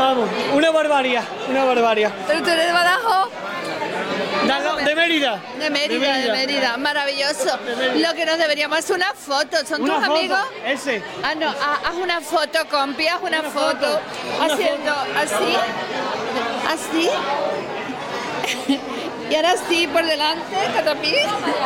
Vamos, una barbaridad, una barbaridad. ¿Pero tú eres de Badajoz? De Mérida. De Mérida, maravilloso. Lo que nos deberíamos hacer una foto, ¿son Una tus foto, amigos? ese. Ah, no, haz una foto, compi, haz una foto. Haciendo así, así. Y ahora sí, por delante, catapí.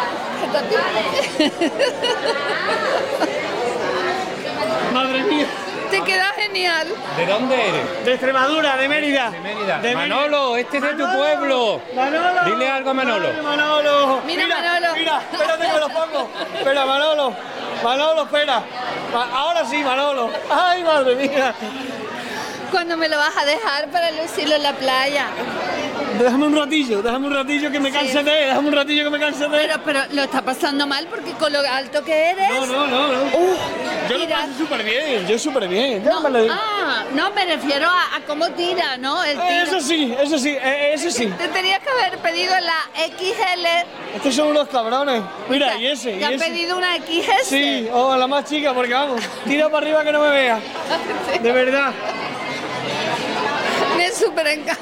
Madre mía. Te queda genial. ¿De dónde eres? De Extremadura, de Mérida. De Mérida. De Manolo, este es de tu Manolo, pueblo. Manolo. Dile algo a Manolo. Ay, Manolo. Mira, Manolo. Mira, espérate que lo pongo. Espera, Manolo. Manolo, espera. Ahora sí, Manolo. Ay, madre mía. ¿Cuándo me lo vas a dejar para lucirlo en la playa? Déjame un ratillo que me canse de él. Déjame un ratillo que me canse de él. Pero lo está pasando mal porque con lo alto que eres. No. Yo lo Mira. paso súper bien, yo súper bien. No, no, me refiero a cómo tira, ¿no? El tiro. Eso sí. Te tenías que haber pedido la XL. Estos son unos cabrones. Mira, y ese. ¿Te han pedido una XS? Sí, la más chica, porque vamos, tira para arriba que no me vea. De verdad. Me súper encanta.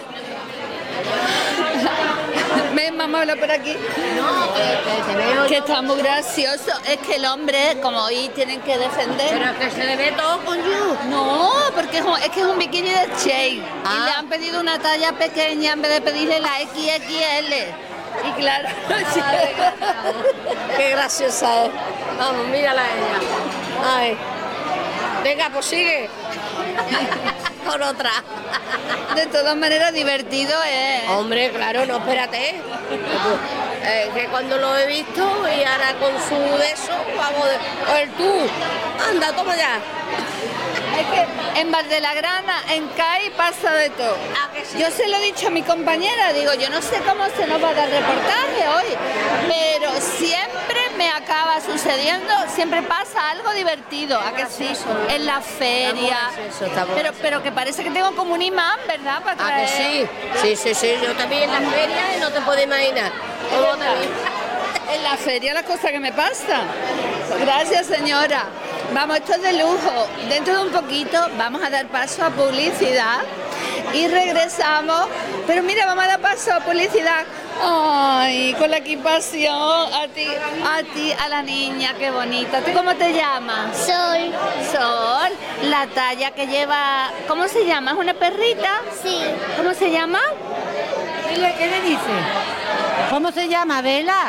Ven, vamos a hablar por aquí. No, te veo. Que está muy gracioso. Es que el hombre, como hoy tienen que defender. Pero es que se le ve todo con you. No, porque es que es un bikini de Shein. Y Ah. le han pedido una talla pequeña en vez de pedirle la XXL. Y claro. Qué graciosa es. Vamos, mírala a ella. Ay. Venga, pues sigue. Con otra. De todas maneras, divertido es. Hombre, claro, no, espérate. Que cuando lo he visto y ahora con su de eso, vamos, el tú. Anda, toma ya. Es que en Valdelagrana, en CAI, pasa de todo. ¿A que sí? Yo se lo he dicho a mi compañera, digo, yo no sé cómo se nos va a dar reportaje hoy, pero siempre me acaba sucediendo, siempre pasa algo divertido, ¿a que sí? En la feria. Pero que parece que tengo como un imán, ¿verdad? Para ¿A traer. que sí? Sí. Yo te vi en la feria y no te puedo imaginar. ¿Cómo te vi? En la feria las cosas que me pasan. Gracias, señora. Vamos, esto es de lujo. Dentro de un poquito vamos a dar paso a publicidad y regresamos. Pero mira, vamos a dar paso a publicidad. Ay, con la equipación. A ti, a la niña, qué bonita. ¿Tú cómo te llamas? Sol. Sol, la talla que lleva. ¿Cómo se llama? ¿Es una perrita? Sí. ¿Cómo se llama? ¿Qué le dice? ¿Cómo se llama? ¿Vela?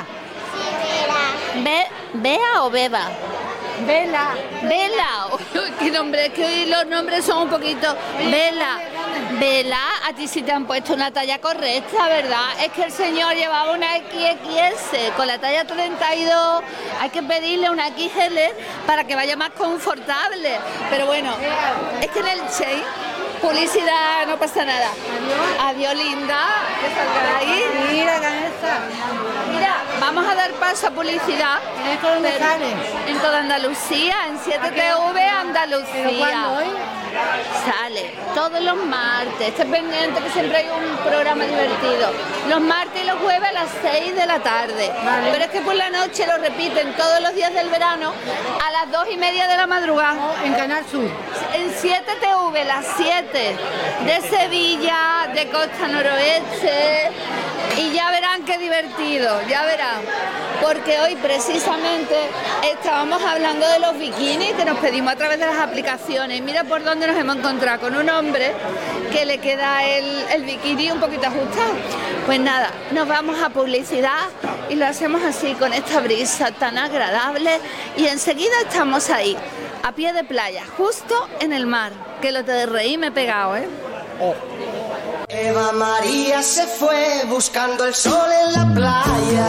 ¿Bea o Beba? Vela. Vela, uy, qué nombre, es que hoy los nombres son un poquito. Vela, a ti sí te han puesto una talla correcta, ¿verdad? Es que el señor llevaba una XXS con la talla 32, hay que pedirle una XL para que vaya más confortable. Pero bueno, es que en el Shein, publicidad, no pasa nada. Adiós, linda, que salga ahí. Mira, Ganesa. Mira, vamos a dar paso a publicidad. ¿Esto dónde Pero sale? en toda Andalucía, en 7TV ¿Pero Andalucía. cuándo hoy? Sale todos los martes. Esté pendiente que siempre hay un programa divertido. Los martes y los jueves a las 6 de la tarde. Vale. Pero es que por la noche lo repiten todos los días del verano a las 2:30 de la madrugada. En Canal Sur. En 7TV, las 7 de Sevilla, de Costa Noroeste. Y ya verán qué divertido, ya verán. Porque hoy precisamente estábamos hablando de los bikinis que nos pedimos a través de las aplicaciones. Mira por dónde nos hemos encontrado con un hombre que le queda el bikini un poquito ajustado. Pues nada, nos vamos a publicidad y lo hacemos así, con esta brisa tan agradable. Y enseguida estamos ahí, a pie de playa, justo en el mar. Que lo te reí me he pegado, ¿eh? Eva María se fue buscando el sol en la playa.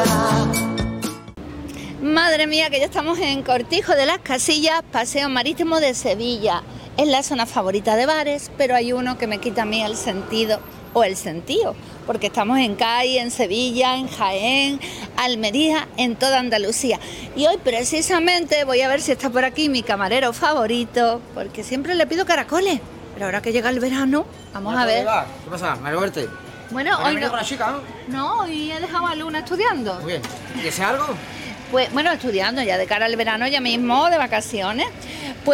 Madre mía, que ya estamos en Cortijo de las Casillas, Paseo Marítimo de Sevilla. Es la zona favorita de bares, pero hay uno que me quita a mí el sentido, o el sentido, porque estamos en CAI, en Sevilla, en Jaén, Almería, en toda Andalucía. Y hoy precisamente voy a ver si está por aquí mi camarero favorito, porque siempre le pido caracoles. Pero ahora que llega el verano, vamos a ver. ¿Qué pasa? ¿Me verte? Bueno, hoy no. Con la chica, ¿no? No, hoy he dejado a Luna estudiando. Muy bien. ¿Y ese algo? Pues bueno, estudiando ya de cara al verano, ya mismo, de vacaciones. Pues